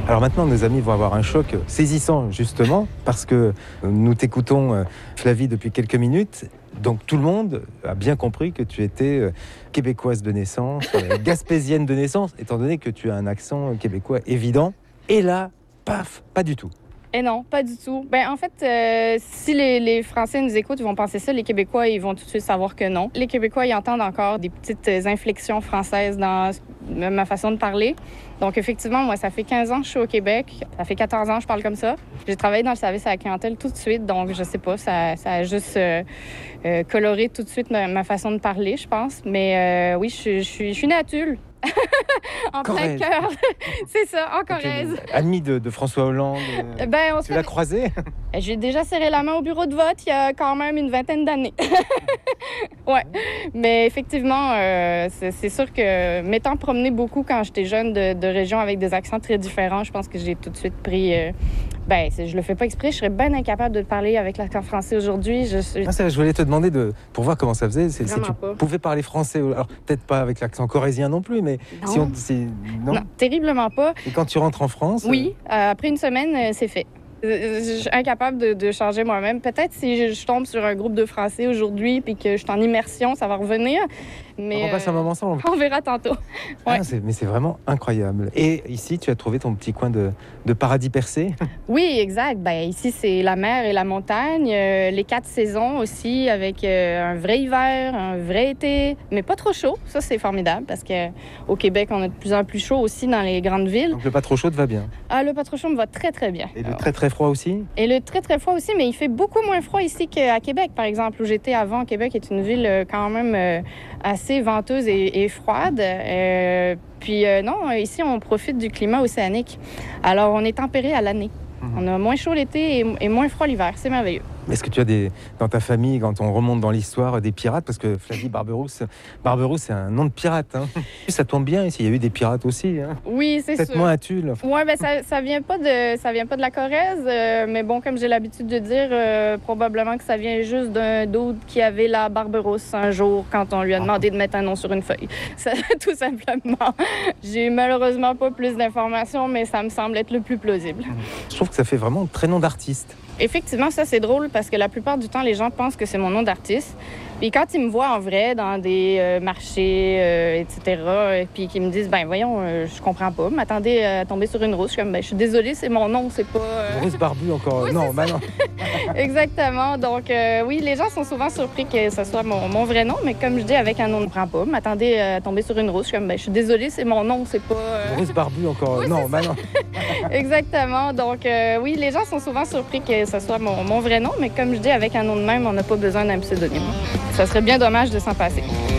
Alors maintenant, nos amis vont avoir un choc saisissant, justement, parce que nous t'écoutons, Flavie, depuis quelques minutes. Donc tout le monde a bien compris que tu étais québécoise de naissance, gaspésienne de naissance, étant donné que tu as un accent québécois évident. Et là, paf, pas du tout. Et non, pas du tout. En fait, si les Français nous écoutent, ils vont penser ça. Les Québécois, ils vont tout de suite savoir que non. Les Québécois, ils entendent encore des petites inflexions françaises dans ma façon de parler. Donc, effectivement, moi, ça fait 15 ans que je suis au Québec. Ça fait 14 ans que je parle comme ça. J'ai travaillé dans le service à la clientèle tout de suite. Donc, je sais pas, ça a juste coloré tout de suite ma façon de parler, je pense. Mais oui, je suis née à Tulle. En plein cœur. C'est ça, en Corrèze. Amie de François Hollande. Tu l'as croisé? J'ai déjà serré la main au bureau de vote il y a quand même une vingtaine d'années. Ouais. Mais effectivement, c'est sûr que m'étant promenée beaucoup quand j'étais jeune de régions avec des accents très différents, je pense que j'ai tout de suite pris... je le fais pas exprès, je serais bien incapable de parler avec l'accent français aujourd'hui. Je voulais te demander pour voir comment ça faisait. Si tu pouvais parler français, alors peut-être pas avec l'accent corrézien non plus, mais non. Non, terriblement pas. Et quand tu rentres en France? Oui, après une semaine, c'est fait. Je suis incapable de changer moi-même. Peut-être si je tombe sur un groupe de Français aujourd'hui puis que je suis en immersion, ça va revenir. Mais on passe un moment ensemble. On verra tantôt. Ouais. Mais c'est vraiment incroyable. Et ici, tu as trouvé ton petit coin de paradis percé? Oui, exact. Ici, c'est la mer et la montagne. Les 4 saisons aussi, avec un vrai hiver, un vrai été, mais pas trop chaud. Ça, c'est formidable parce qu'au Québec, on a de plus en plus chaud aussi dans les grandes villes. Donc le pas trop chaud te va bien? Ah, le pas trop chaud me va très, très bien. Et le très, très froid aussi? Et le très, très froid aussi, mais il fait beaucoup moins froid ici qu'à Québec, par exemple, où j'étais avant. Québec est une ville quand même assez venteuse et froide. Puis non, ici, on profite du climat océanique. Alors, on est tempéré à l'année. On a moins chaud l'été et moins froid l'hiver. C'est merveilleux. Est-ce que tu as dans ta famille, quand on remonte dans l'histoire, des pirates? Parce que Flavie Barberousse, c'est un nom de pirate. Hein. Ça tombe bien ici, il y a eu des pirates aussi. Hein. Oui, c'est sûr. Peut-être moins à Tulle. Oui, ça vient pas de la Corrèze. Mais bon, comme j'ai l'habitude de dire, probablement que ça vient juste d'un d'autre qui avait la Barberousse un jour quand on lui a demandé de mettre un nom sur une feuille. Ça, tout simplement. J'ai malheureusement pas plus d'informations, mais ça me semble être le plus plausible. Je trouve que ça fait vraiment très nom d'artiste. Effectivement, ça, c'est drôle parce que la plupart du temps, les gens pensent que c'est mon nom d'artiste. Puis quand ils me voient en vrai dans des marchés, etc., puis qu'ils me disent, voyons, je comprends pas, m'attendez à tomber sur une rousse. Je suis comme, je suis désolée, c'est mon nom, c'est pas... Rousse barbue encore, oui, non. Exactement. Donc, oui, les gens sont souvent surpris que ce soit mon vrai nom, mais comme je dis, avec un nom, je ne comprends pas. M'attendez à tomber sur une rousse. Je suis comme, je suis désolée, c'est mon nom, c'est pas... Rousse barbue encore, oui, non. Exactement. Donc, oui, les gens sont souvent surpris que ce soit mon vrai nom, mais comme je dis, avec un nom de même, on n'a pas besoin d'un pseudonyme. Ça serait bien dommage de s'en passer.